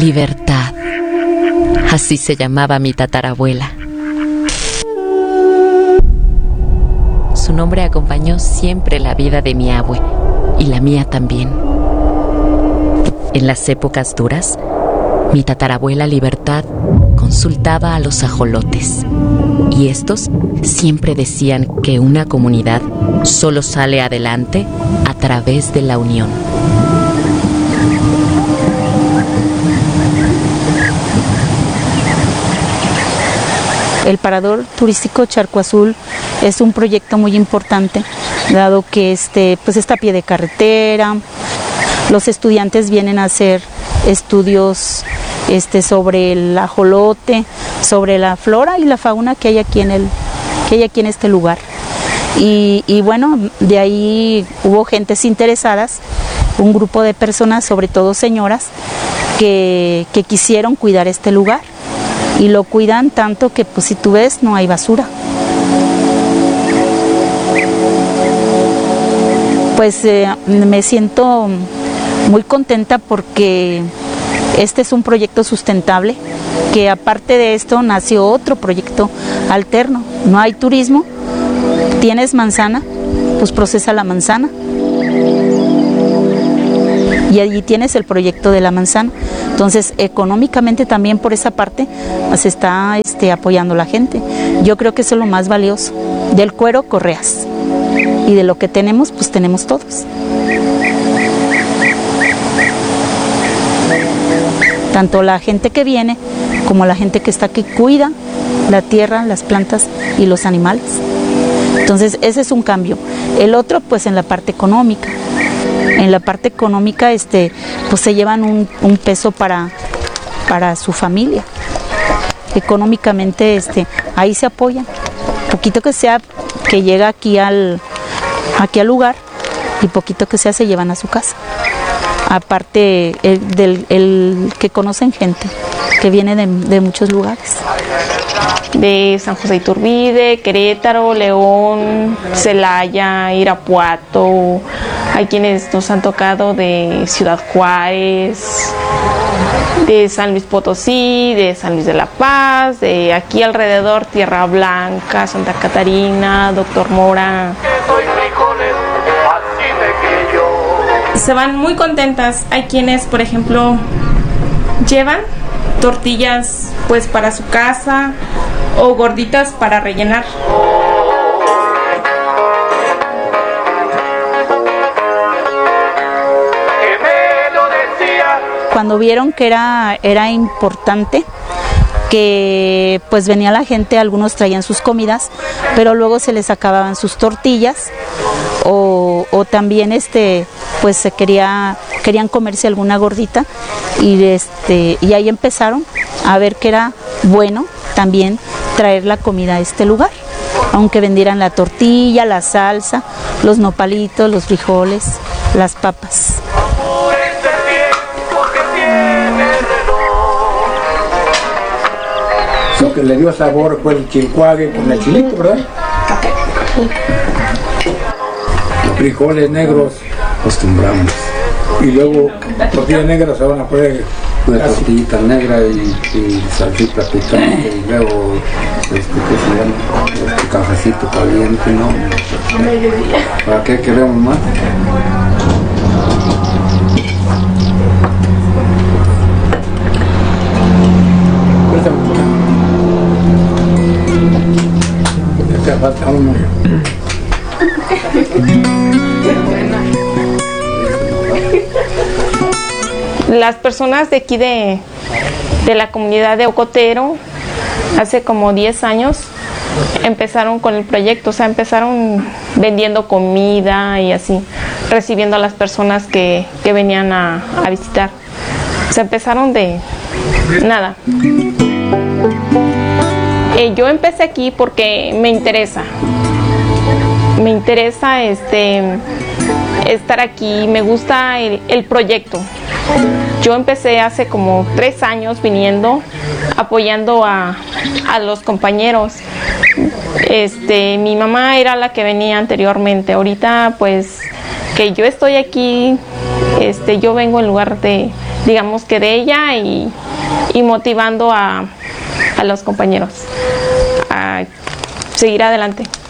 Libertad. Así se llamaba mi tatarabuela. Su nombre acompañó siempre la vida de mi abue y la mía también. En las épocas duras, mi tatarabuela Libertad consultaba a los ajolotes y estos siempre decían que una comunidad solo sale adelante a través de la unión. El Parador Turístico Charco Azul es un proyecto muy importante, dado que pues está a pie de carretera. Los estudiantes vienen a hacer estudios sobre el ajolote, sobre la flora y la fauna que hay aquí en este lugar. Y bueno, de ahí hubo gentes interesadas, un grupo de personas, sobre todo señoras, que quisieron cuidar este lugar. Y lo cuidan tanto que, pues, si tú ves, no hay basura. Pues me siento muy contenta porque este es un proyecto sustentable, que aparte de esto nació otro proyecto alterno. No hay turismo, tienes manzana, pues procesa la manzana. Y allí tienes el proyecto de la manzana. Entonces, económicamente también por esa parte se está apoyando la gente. Yo creo que eso es lo más valioso. Del cuero, correas. Y de lo que tenemos, pues tenemos todos. Tanto la gente que viene como la gente que está aquí cuida la tierra, las plantas y los animales. Entonces, ese es un cambio. El otro, pues en la parte económica. En la parte económica, pues se llevan un peso para su familia. Económicamente, ahí se apoyan. Poquito que sea, que llega aquí al lugar, y poquito que sea se llevan a su casa. Aparte el que conocen gente que viene de muchos lugares. De San José Iturbide, Querétaro, León, Celaya, Irapuato. Hay quienes nos han tocado de Ciudad Juárez, de San Luis Potosí, de San Luis de la Paz, de aquí alrededor, Tierra Blanca, Santa Catarina, Doctor Mora. Se van muy contentas. Hay quienes, por ejemplo, llevan tortillas pues para su casa o gorditas para rellenar. Cuando vieron que era importante, que pues venía la gente, algunos traían sus comidas, pero luego se les acababan sus tortillas o también pues querían comerse alguna gordita y ahí empezaron a ver que era bueno también traer la comida a este lugar, aunque vendieran la tortilla, la salsa, los nopalitos, los frijoles, las papas. Lo que le dio sabor fue el chilcuague con el chilito, ¿verdad? Frijoles negros acostumbramos. Y luego tortillas negras se van a poner una tortillita negra y salsita picante y luego ¿qué se llama? Cafecito caliente, ¿no? ¿Para qué queremos más? Falta uno. Las personas de aquí de la comunidad de Ocotero, hace como 10 años, empezaron con el proyecto, o sea, empezaron vendiendo comida y así, recibiendo a las personas que venían a visitar. Se empezaron de nada. Yo empecé aquí porque me interesa estar aquí, me gusta el proyecto. Yo empecé hace como 3 años viniendo, apoyando a los compañeros. Mi mamá era la que venía anteriormente. Ahorita pues que yo estoy aquí, yo vengo en lugar de digamos que de ella y motivando a los compañeros a seguir adelante.